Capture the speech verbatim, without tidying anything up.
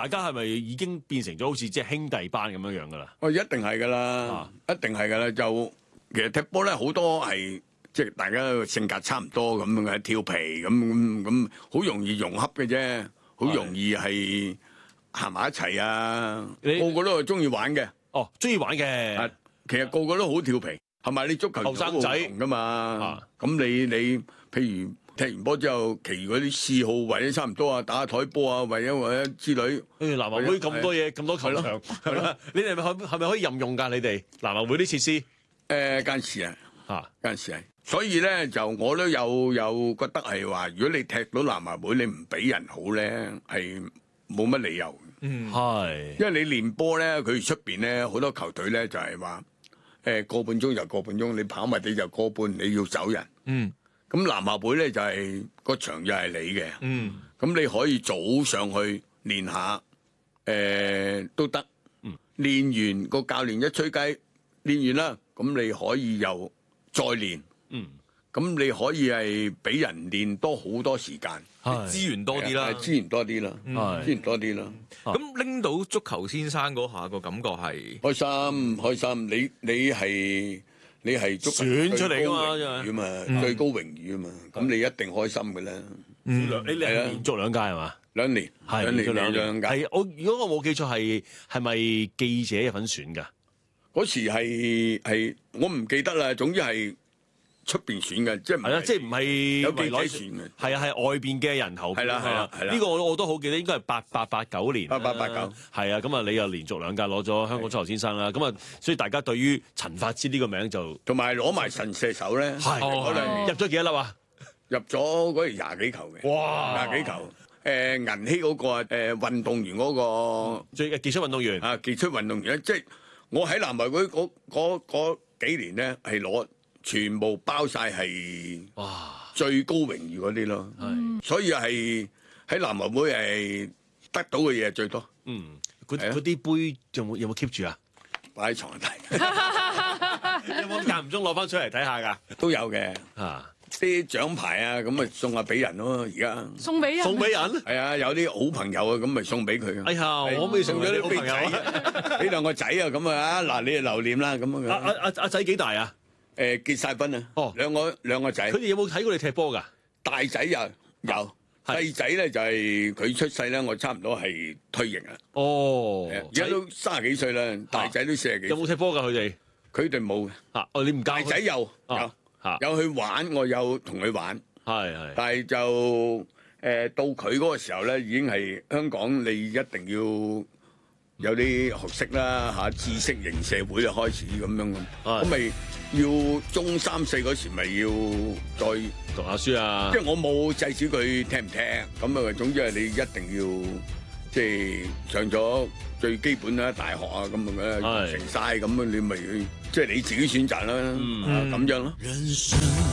大家係咪已經變成咗好似即係兄弟班咁樣樣噶啦？ 哦，一定係噶啦， 啊一定係噶啦。就其實踢波咧，好多係即係大家性格差唔多咁樣嘅，調皮咁咁咁，好容易融洽嘅啫，好容易係行埋一齊啊！ 你個個都係中意玩嘅。 哦，中意玩嘅。 啊，其實個個都好調皮，係咪？你足球後生仔噶嘛？咁你你譬如踢完波之後，其餘嗰啲嗜好或者差唔多啊，打下台波啊，或者或者之類。 誒，南華會咁多嘢，咁多球場，係啦。你哋係咪可係咪可以任用㗎？你哋南華會啲設施？ 誒間時啊， 嚇間時係。所以咧，就我都有有覺得係話，如果你踢到南華會，你唔俾人好咧，係冇乜理由。 嗯，係。 因為你練波咧，佢出邊咧好多球隊咧就係話誒個半鐘就個半鐘，你跑埋你就個半，你要走人。 嗯。 咁南華會咧就係個場就係你嘅。 嗯。 咁你可以早上去練下，誒都得。 嗯。 練完個教練一吹雞，練完啦，咁你可以又再練。 嗯。 咁你可以係俾人練多好多時間， 資源多啲啦， 資源多啲啦，資源多啲啦。 咁拎到足球先生嗰下個感覺係開心，開心。你你係你係足球選出嚟㗎嘛， 最高榮譽啊嘛，最高榮譽啊嘛。咁你一定開心嘅啦。 嗯，你你係連續兩屆係嘛？ 兩年， 係兩年兩兩屆。 係我如果我冇記錯係係咪記者有份選㗎？ 嗰時係係我唔記得啦，總之係。出邊選嘅，即係係啦，即係唔係有記者選嘅， 係啊，係外邊嘅人投票。 係啦，係啦，係啦。 呢個我我都好記得，應該係八八八九年。 八八八九。 係啊，咁啊，你又連續兩屆攞咗香港足球先生啦。咁啊，所以大家對於陳發枝呢個名就同埋攞埋神射手咧， 係嗰兩年入咗幾多粒啊？ 入咗嗰年廿幾球嘅。 哇！ 廿幾球。誒銀禧嗰個誒運動員嗰個最傑出運動員啊，傑出運動員咧，即係我喺南華會嗰嗰嗰幾年咧係攞。全部包晒係哇最高榮譽嗰啲咯，所以係喺南華會係得到嘅嘢最多。 嗯，嗰嗰啲杯有冇有冇 keep 住啊？ 擺喺床底。 有冇間唔中攞翻出嚟睇下㗎？ 都有嘅啊， 啲獎牌啊，咁咪送下俾人咯。而家送俾人， 送俾人係啊，有啲好朋友啊，咁咪送俾佢。 哎呀，我可唔可以送咗啲好朋友啊？俾兩個仔啊，咁啊嗱，你就留念啦，咁啊。 啊阿阿阿仔幾大啊？ 誒結晒婚啊！哦，兩個兩個仔。 佢哋有冇睇過你踢波㗎？ 大仔有有，細仔咧就係佢出世咧，我差唔多係退役啦。 哦， 而家都三十幾歲啦，大仔都四十幾。 有冇踢波㗎？佢哋佢哋冇嘅。 嚇，哦，你唔教大仔有有嚇， 有去玩，我有同佢玩。 係係。 但係就誒到佢嗰個時候咧，已經係香港，你一定要。有啲學識啦嚇，知識型社會就開始咁樣咁，咁咪要中三四嗰時咪要再讀下書啊！ 即係我冇制止佢聽唔聽，咁啊總之係你一定要即係上咗最基本啦，大學啊咁樣嘅成晒咁啊，你咪即係你自己選擇啦，啊咁樣咯。